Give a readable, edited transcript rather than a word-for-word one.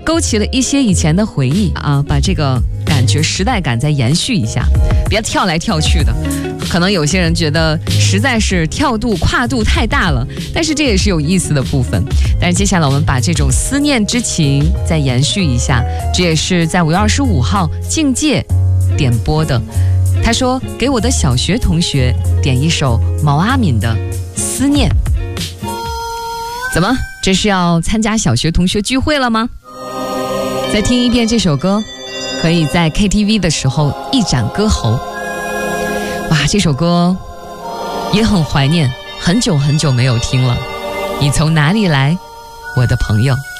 勾起了一些以前的回忆啊，把这个感觉时代感再延续一下，别跳来跳去的。可能有些人觉得实在是跳度跨度太大了，但是这也是有意思的部分。但是接下来我们把这种思念之情再延续一下，这也是在5月25号境界点播的。他说给我的小学同学点一首毛阿敏的《思念》。怎么，这是要参加小学同学聚会了吗？再听一遍这首歌，可以在 KTV 的时候一展歌喉。哇，这首歌也很怀念，很久很久没有听了。你从哪里来，我的朋友？